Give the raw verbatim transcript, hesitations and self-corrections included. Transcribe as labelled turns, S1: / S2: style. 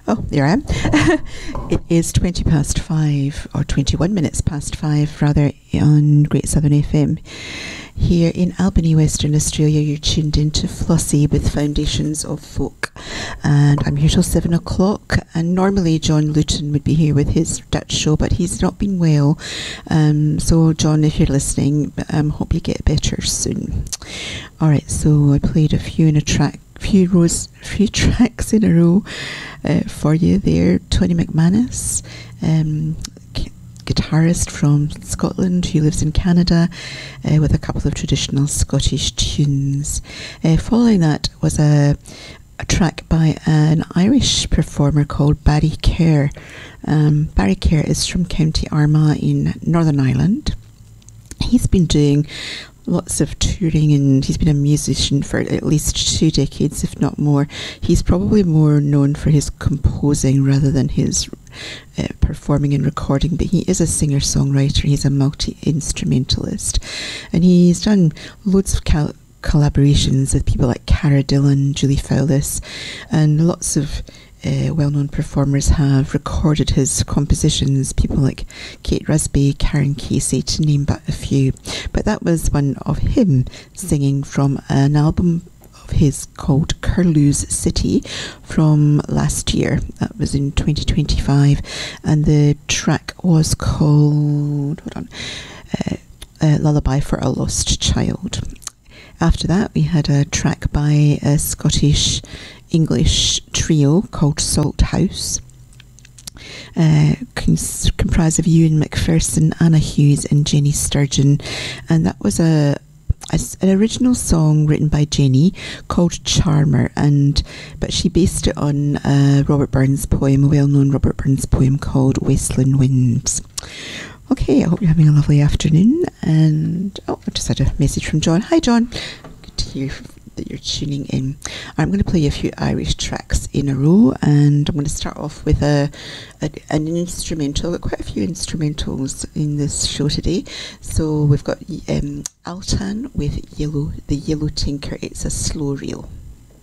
S1: Oh, there I am. It is twenty past five, or twenty-one minutes past five, rather, on Great Southern F M. Here in Albany, Western Australia, you're tuned into Flossie with Foundations of Folk. And I'm here till seven o'clock. And normally John Luton would be here with his Dutch show, but he's not been well. Um, so, John, if you're listening, um, hope you get better soon. All right, so I played a few in a track. Few rows, few tracks in a row uh, for you there. Tony McManus, um, g- guitarist from Scotland who lives in Canada, uh, with a couple of traditional Scottish tunes. Uh, following that was a, a track by an Irish performer called Barry Kerr. Um, Barry Kerr is from County Armagh in Northern Ireland. He's been doing lots of touring, and he's been a musician for at least two decades, if not more. He's probably more known for his composing rather than his uh, performing and recording, but he is a singer-songwriter. He's a multi-instrumentalist, and he's done loads of cal- collaborations with people like Cara Dillon, Julie Fowlis, and lots of Uh, well-known performers have recorded his compositions, people like Kate Rusby, Karen Casey, to name but a few. But that was one of him singing from an album of his called Curlew's City from last year. That was in twenty twenty-five, and the track was called, hold on, uh, uh, Lullaby for a Lost Child. After that, we had a track by a Scottish English trio called Salt House, uh, cons- comprised of Ewan McPherson, Anna Hughes and Jenny Sturgeon, and that was a, a an original song written by Jenny called Charmer, and but she based it on a Robert Burns poem, a well-known Robert Burns poem called Wasteland Winds. Okay, I hope you're having a lovely afternoon. And oh, I just had a message from John. Hi, John. Good to hear that you're tuning in. I'm going to play a few Irish tracks in a row, and I'm going to start off with a, a an instrumental. I've got quite a few instrumentals in this show today. So we've got um, Altan with Yellow, the Yellow Tinker. It's a slow reel.